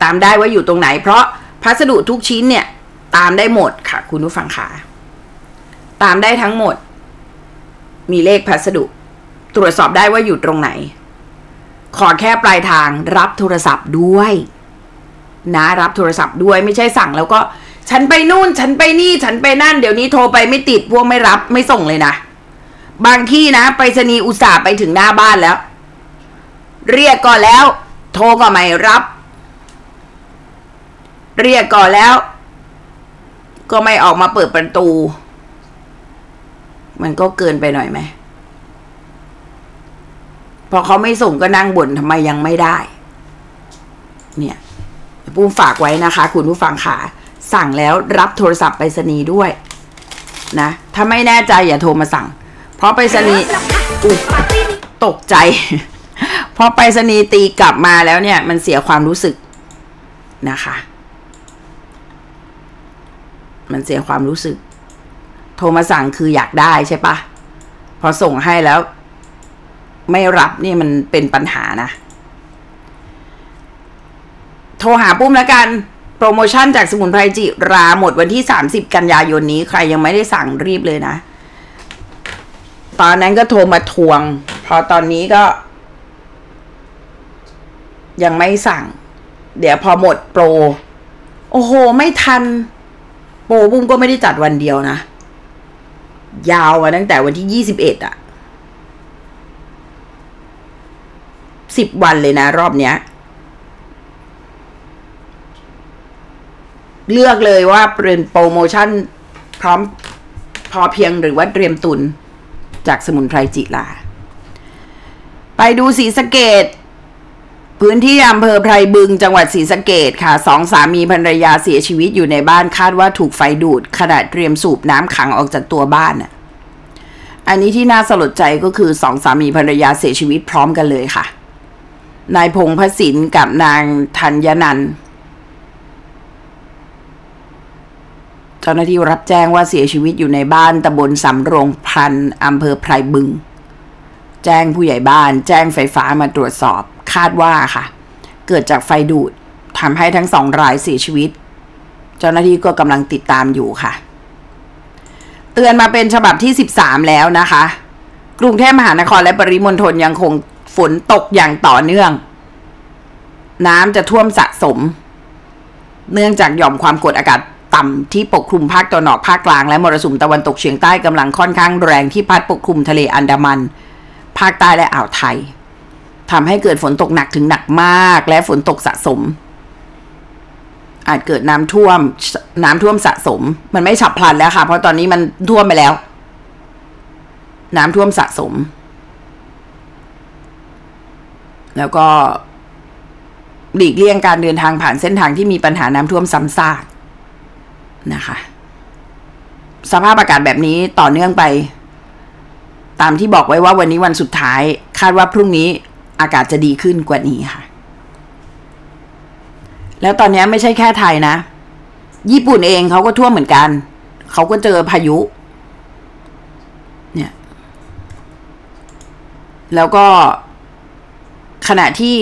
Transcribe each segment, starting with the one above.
ตามได้ว่าอยู่ตรงไหนเพราะพัสดุทุกชิ้นเนี่ยตามได้หมดค่ะคุณผู้ฟังค่ะตามได้ทั้งหมดมีเลขพัสดุตรวจสอบได้ว่าอยู่ตรงไหนขอแค่ปลายทางรับโทรศัพท์ด้วยนะรับโทรศัพท์ด้วยไม่ใช่สั่งแล้วก็ฉันไปนู่นฉันไปนี่ฉันไปนั่นเดี๋ยวนี้โทรไปไม่ติดพวกไม่รับไม่ส่งเลยนะบางที่นะไปรษณีย์อุตส่าห์ไปถึงหน้าบ้านแล้วเรียกก่อนแล้วโทรก็ไม่รับเรียกก่อนแล้วก็ไม่ออกมาเปิดประตูมันก็เกินไปหน่อยไหมพอเขาไม่ส่งก็นั่งบ่นทำไมยังไม่ได้เนี่ยปุ้มฝากไว้นะคะคุณผู้ฟังค่ะสั่งแล้วรับโทรศัพท์ไปรษณีย์ด้วยนะถ้าไม่แน่ใจอย่าโทรมาสั่งเพราะไปรษณีย์ตกใจพอไปรษณีย์ตีกลับมาแล้วเนี่ยมันเสียความรู้สึกนะคะมันเสียความรู้สึกโทรมาสั่งคืออยากได้ใช่ปะพอส่งให้แล้วไม่รับนี่มันเป็นปัญหานะโทรหาปุ้มแล้วกันโปรโมชั่นจากสมุนไพรจิราหมดวันที่30กันยายนนี้ใครยังไม่ได้สั่งรีบเลยนะตอนนั้นก็โทรมาทวงพอตอนนี้ก็ยังไม่สั่งเดี๋ยวพอหมดโปรโอ้โหไม่ทันโปรปุ้มก็ไม่ได้จัดวันเดียวนะยาวมาตั้งแต่วันที่21อ่ะ10 วันเลยนะรอบเนี้ยเลือกเลยว่าเป็นโปรโมชั่นพร้อมพอเพียงหรือว่าเตรียมตุนจากสมุนไพรจิราไปดูศรีสะเกษพื้นที่อำเภอไพรบึงจังหวัดศรีสะเกษค่ะ2 สามีภรรยาเสียชีวิตอยู่ในบ้านคาดว่าถูกไฟดูดขณะเตรียมสูบน้ำขังออกจากตัวบ้านน่ะอันนี้ที่น่าสลดใจก็คือ2 สามีภรรยาเสียชีวิตพร้อมกันเลยค่ะนายพงษ์พสินกับนางธัญนันท์เจ้าหน้าที่รับแจ้งว่าเสียชีวิตอยู่ในบ้านตำบลสำโรงพันอำเภอไพรบึงแจ้งผู้ใหญ่บ้านแจ้งไฟฟ้ามาตรวจสอบคาดว่าค่ะเกิดจากไฟดูดทำให้ทั้ง2 รายเสียชีวิตเจ้าหน้าที่ก็กำลังติดตามอยู่ค่ะเตือนมาเป็นฉบับที่13แล้วนะคะกรุงเทพมหานครและปริมณฑลยังคงฝนตกอย่างต่อเนื่องน้ำจะท่วมสะสมเนื่องจากหย่อมความกดอากาศต่ำที่ปกคลุมภาคตะวันออกภาคกลางและมรสุมตะวันตกเฉียงใต้กำลังค่อนข้างแรงที่พัดปกคลุมทะเลอันดามันภาคใต้และอ่าวไทยทำให้เกิดฝนตกหนักถึงหนักมากและฝนตกสะสมอาจเกิดน้ำท่วมสะสมมันไม่ฉับพลันแล้วค่ะเพราะตอนนี้มันท่วมไปแล้วน้ำท่วมสะสมแล้วก็หลีกเลี่ยงการเดินทางผ่านเส้นทางที่มีปัญหาน้ำท่วมซ้ำซากนะคะสภาพอากาศแบบนี้ต่อเนื่องไปตามที่บอกไว้ว่าวันนี้วันสุดท้ายคาดว่าพรุ่งนี้อากาศจะดีขึ้นกว่านี้ค่ะแล้วตอนนี้ไม่ใช่แค่ไทยนะญี่ปุ่นเองเขาก็ท่วมเหมือนกันเขาก็เจอพายุเนี่ยแล้วก็ขณะที่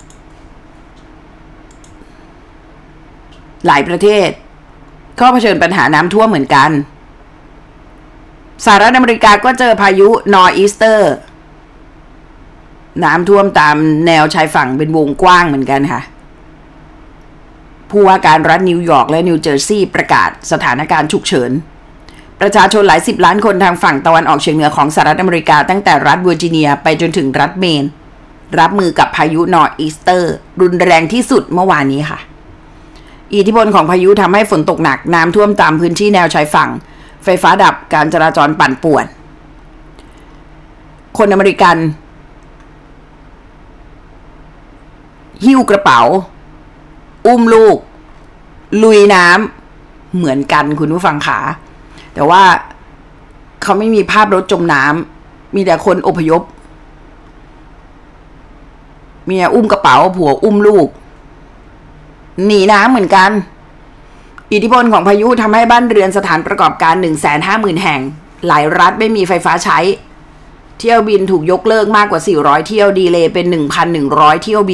หลายประเทศก็เผชิญปัญหาน้ำท่วมเหมือนกันสหรัฐอเมริกาก็เจอพายุนอร์อีสเตอร์น้ำท่วมตามแนวชายฝั่งเป็นวงกว้างเหมือนกันค่ะผู้ว่าการรัฐนิวยอร์กและนิวเจอร์ซีย์ประกาศสถานการณ์ฉุกเฉินประชาชนหลาย10 ล้านคนทางฝั่งตะวันออกเฉียงเหนือของสหรัฐอเมริกาตั้งแต่รัฐเวอร์จิเนียไปจนถึงรัฐเมนรับมือกับพายุนอร์อีสเตอร์รุนแรงที่สุดเมื่อวานนี้ค่ะอิทธิพลของพายุทำให้ฝนตกหนักน้ำท่วมตามพื้นที่แนวชายฝั่งไฟฟ้าดับการจราจรปั่นป่วนคนอเมริกันหิ้วกระเป๋าอุ้มลูกลุยน้ำเหมือนกันคุณผู้ฟังขาแต่ว่าเขาไม่มีภาพรถจมน้ำมีแต่คนอพยพเมียอุ้มกระเป๋าผัวอุ้มลูกหนีน้ำเหมือนกันอิทธิพลของพายุทำให้บ้านเรือนสถานประกอบการ 150,000 แห่งหลายรัฐไม่มีไฟฟ้าใช้เที่ยวบินถูกยกเลิกมากกว่า400 เที่ยวดีเลย์เป็น 1,100 เที่ยวบิน